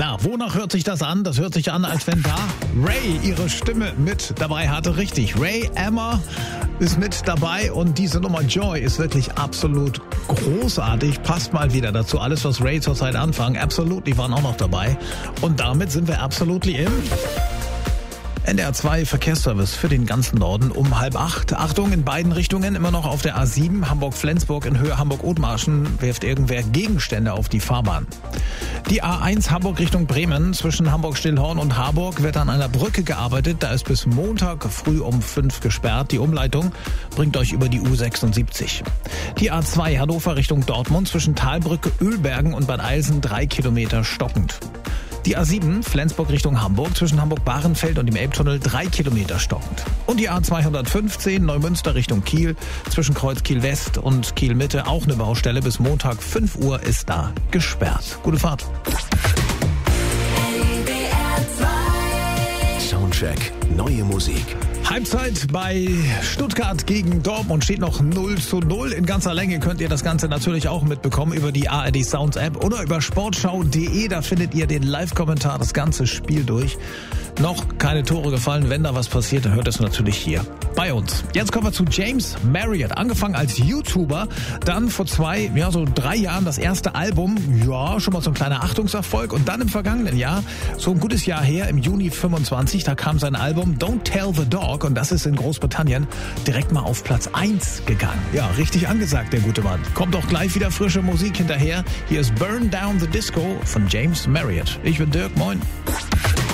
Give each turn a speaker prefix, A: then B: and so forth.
A: Na, wonach hört sich das an? Das hört sich an, als wenn da Ray ihre Stimme mit dabei hatte. Richtig, Ray Emma ist mit dabei und diese Nummer Joy ist wirklich absolut großartig. Passt mal wieder dazu. Alles, was Ray zurzeit anfangen, Absolutely waren auch noch dabei. Und damit sind wir Absolutely im NDR 2 Verkehrsservice für den ganzen Norden um 7:30. Achtung, in beiden Richtungen immer noch auf der A7 Hamburg-Flensburg in Höhe Hamburg-Othmarschen wirft irgendwer Gegenstände auf die Fahrbahn. Die A1 Hamburg Richtung Bremen zwischen Hamburg-Stillhorn und Harburg wird an einer Brücke gearbeitet. Da ist bis Montag früh um 5 gesperrt. Die Umleitung bringt euch über die U76. Die A2 Hannover Richtung Dortmund zwischen Talbrücke, Ölbergen und Bad Eilsen 3 Kilometer stockend. Die A7 Flensburg Richtung Hamburg zwischen Hamburg-Bahrenfeld und dem Elbtunnel 3 Kilometer stockend. Und die A215 Neumünster Richtung Kiel zwischen Kreuz Kiel West und Kiel Mitte auch eine Baustelle. Bis Montag 5 Uhr ist da gesperrt. Gute Fahrt.
B: Soundcheck, neue Musik.
A: Halbzeit bei Stuttgart gegen Dortmund steht noch 0:0. In ganzer Länge könnt ihr das Ganze natürlich auch mitbekommen über die ARD Sounds App oder über sportschau.de. Da findet ihr den Live-Kommentar, das ganze Spiel durch. Noch keine Tore gefallen. Wenn da was passiert, dann hört es natürlich hier bei uns. Jetzt kommen wir zu James Marriott. Angefangen als YouTuber, dann vor 3 Jahren das erste Album. Ja, schon mal so ein kleiner Achtungserfolg. Und dann im vergangenen Jahr, so ein gutes Jahr her, im Juni 25, da kam sein Album Don't Tell the Dog. Und das ist in Großbritannien direkt mal auf Platz 1 gegangen. Ja, richtig angesagt, der gute Mann. Kommt auch gleich wieder frische Musik hinterher. Hier ist Burn Down the Disco von James Marriott. Ich bin Dirk, moin.